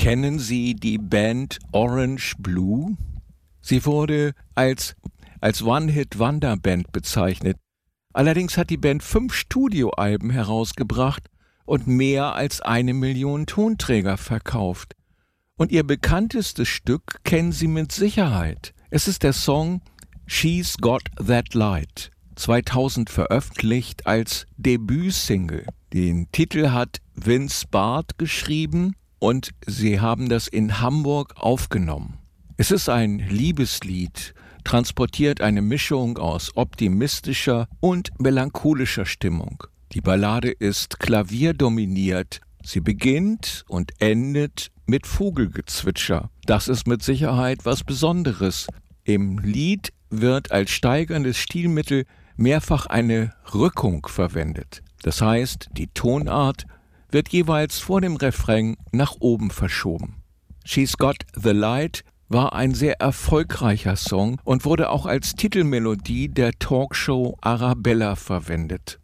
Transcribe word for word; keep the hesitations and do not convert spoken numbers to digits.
Kennen Sie die Band Orange Blue? Sie wurde als, als One-Hit-Wonder-Band bezeichnet. Allerdings hat die Band fünf Studioalben herausgebracht und mehr als eine Million Tonträger verkauft. Und ihr bekanntestes Stück kennen Sie mit Sicherheit. Es ist der Song She's Got That Light, zweitausend veröffentlicht als Debütsingle. Den Titel hat Vince Barth geschrieben und sie haben das in Hamburg aufgenommen. Es ist ein Liebeslied, transportiert eine Mischung aus optimistischer und melancholischer Stimmung. Die Ballade ist klavierdominiert. Sie beginnt und endet mit Vogelgezwitscher. Das ist mit Sicherheit was Besonderes. Im Lied wird als steigerndes Stilmittel mehrfach eine Rückung verwendet. Das heißt, die Tonart wird jeweils vor dem Refrain nach oben verschoben. She's Got the Light war ein sehr erfolgreicher Song und wurde auch als Titelmelodie der Talkshow Arabella verwendet.